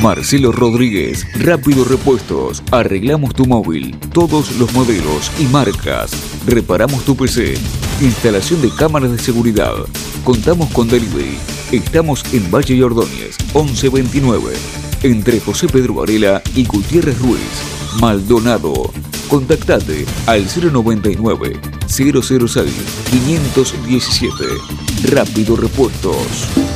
Marcelo Rodríguez, Rápido Repuestos. Arreglamos tu móvil, todos los modelos y marcas. Reparamos tu PC. Instalación de cámaras de seguridad. Contamos con delivery. Estamos en Valle y Ordóñez, 1129. Entre José Pedro Varela y Gutiérrez Ruiz. Maldonado. Contactate al 099 006 517. Rápido Repuestos.